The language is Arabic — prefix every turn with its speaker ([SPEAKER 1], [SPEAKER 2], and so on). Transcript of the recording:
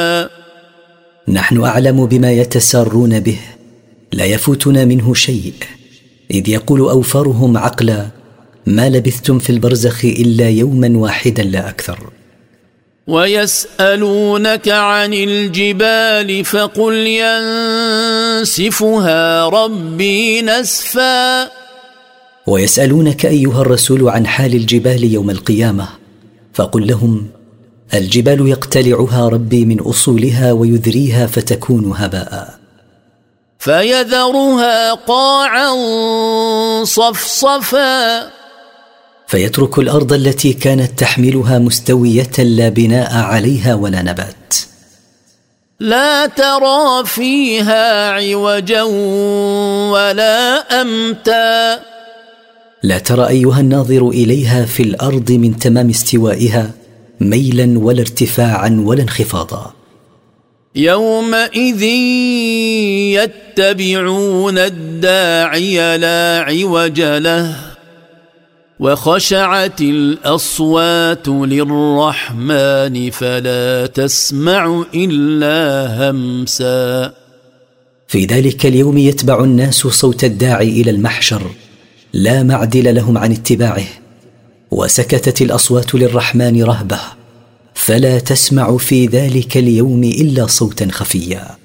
[SPEAKER 1] نحن أعلم بما يتسارون به، لا يفوتنا منه شيء. إذ يقول أوفرهم عقلا: ما لبثتم في البرزخ إلا يوما واحدا لا أكثر.
[SPEAKER 2] ويسألونك عن الجبال فقل ينسفها ربي نسفا.
[SPEAKER 1] ويسألونك أيها الرسول عن حال الجبال يوم القيامة، فقل لهم: الجبال يقتلعها ربي من أصولها ويذريها فتكون هباء،
[SPEAKER 2] فيذرها قاعا صفصفا،
[SPEAKER 1] فيترك الأرض التي كانت تحملها مستوية لا بناء عليها ولا نبات،
[SPEAKER 2] لا ترى فيها عوجا ولا أمتا.
[SPEAKER 1] لا ترى أيها الناظر إليها في الأرض من تمام استوائها ميلا ولا ارتفاعا ولا انخفاضا.
[SPEAKER 2] يومئذ يتبعون الداعي لا عوج له وخشعت الأصوات للرحمن فلا تسمع إلا همسا.
[SPEAKER 1] في ذلك اليوم يتبع الناس صوت الداعي إلى المحشر، لا معدل لهم عن اتباعه، وسكتت الأصوات للرحمن رهبة، فلا تسمع في ذلك اليوم إلا صوتا خفيا.